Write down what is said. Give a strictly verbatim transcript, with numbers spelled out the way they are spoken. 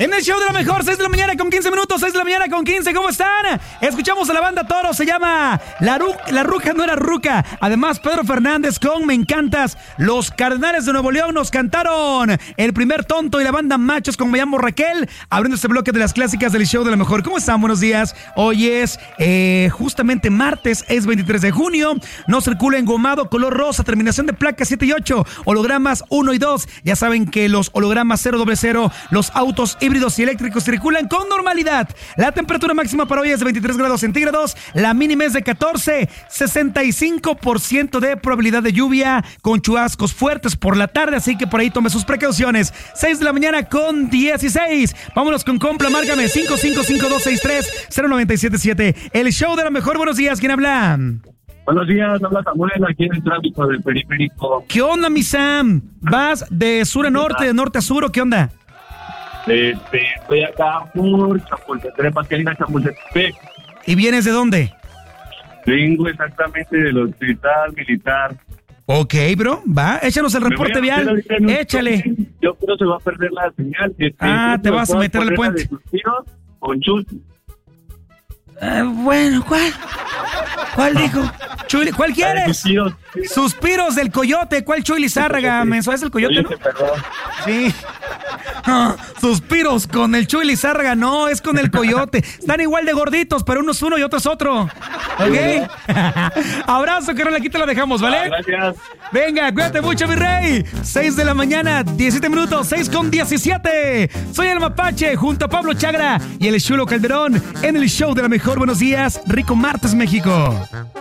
En el show de la mejor, seis de la mañana con quince minutos, seis de la mañana con quince, ¿cómo están? Escuchamos a la banda Toro, se llama La, Ru la Ruca no era ruca. Además, Pedro Fernández con Me Encantas. Los Cardenales de Nuevo León nos cantaron El Primer Tonto y la banda Machos con Me Llamo Raquel, abriendo este bloque de las clásicas del show de la mejor. ¿Cómo están? Buenos días. Hoy es eh, justamente martes, es veintitrés de junio. No circula engomado, color rosa, terminación de placas siete y ocho, hologramas uno y dos. Ya saben que los hologramas cero doble cero, los autos híbridos y eléctricos circulan con normalidad. La temperatura máxima para hoy es de veintitrés grados centígrados, la mínima es de catorce, sesenta y cinco por ciento de probabilidad de lluvia con chubascos fuertes por la tarde, así que por ahí tome sus precauciones. seis de la mañana con dieciséis. Vámonos con compra, márgame cinco cinco cinco dos seis tres cero nueve siete siete. El show de la mejor, buenos días, ¿quién habla? Buenos días, habla Samuel aquí en el tráfico del periférico. ¿Qué onda, mi Sam? ¿Vas de sur a norte, de norte a sur o qué onda? Este, estoy acá por Chapultepec, Pasqualina, Chapultepec. ¿Y vienes de dónde? Vengo exactamente del hospital militar. Ok, bro, va, échanos el reporte vial, échale. Yo creo que se va a perder la señal. Este, ah, te vas a meter al puente. Con Chul. Uh, bueno, ¿cuál? ¿Cuál dijo? Chuy, ¿cuál quieres? Suspiros, sí. Suspiros del Coyote. ¿Cuál Chuy Lizárraga? ¿Menso es el Coyote, no? Sí. No, suspiros con el Chuy Lizárraga. No, es con el Coyote. Están igual de gorditos, pero uno es uno y otro es otro. ¿Ok? Abrazo, que no aquí te lo dejamos, ¿vale? Ah, gracias. Venga, cuídate mucho, mi rey. seis de la mañana, diecisiete minutos, seis con diecisiete. Soy el Mapache, junto a Pablo Chagra y el Chulo Calderón en el show de la mejor. Buenos días, rico martes, México.